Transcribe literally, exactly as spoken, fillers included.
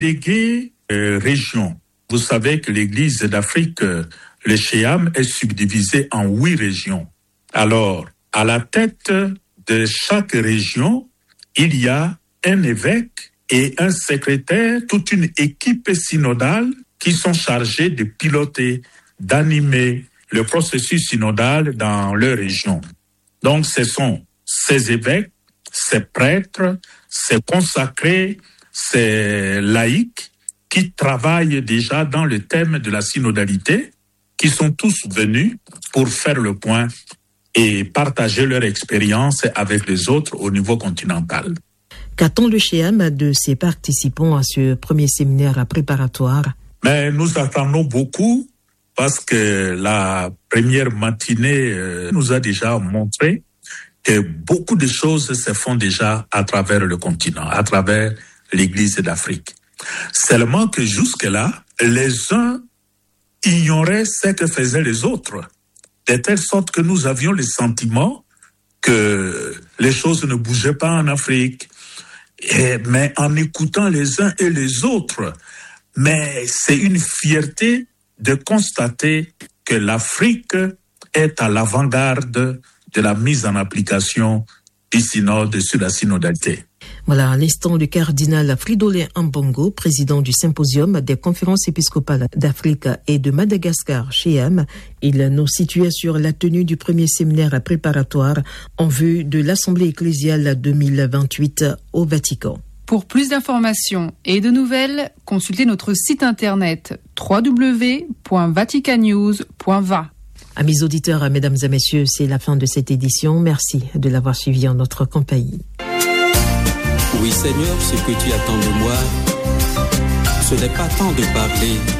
Délégué euh, région. Vous savez que l'Église d'Afrique, euh, le Shéam, est subdivisé en huit régions. Alors, à la tête de chaque région, il y a un évêque et un secrétaire, toute une équipe synodale qui sont chargés de piloter, d'animer le processus synodal dans leur région. Donc, ce sont ces évêques, ces prêtres, ces consacrés, ces laïcs qui travaillent déjà dans le thème de la synodalité, qui sont tous venus pour faire le point et partager leur expérience avec les autres au niveau continental. Qu'attend le Shéam de ses participants à ce premier séminaire préparatoire? Mais nous attendons beaucoup parce que la première matinée euh, nous a déjà montré que beaucoup de choses se font déjà à travers le continent, à travers l'Église d'Afrique. Seulement que jusque-là, les uns ignoraient ce que faisaient les autres, de telle sorte que nous avions le sentiment que les choses ne bougeaient pas en Afrique. Et, mais en écoutant les uns et les autres, mais c'est une fierté de constater que l'Afrique est à l'avant-garde de la mise en application du synode sur la synodalité. Voilà, à l'instant, le cardinal Fridolin Ambongo, président du symposium des conférences épiscopales d'Afrique et de Madagascar, Shéam, il nous situait sur la tenue du premier séminaire préparatoire en vue de l'Assemblée ecclésiale deux mille vingt-huit au Vatican. Pour plus d'informations et de nouvelles, consultez notre site internet w w w point vaticanews point v a. Amis auditeurs, mesdames et messieurs, c'est la fin de cette édition. Merci de l'avoir suivi en notre compagnie. Oui Seigneur, ce que tu attends de moi, ce n'est pas tant de parler,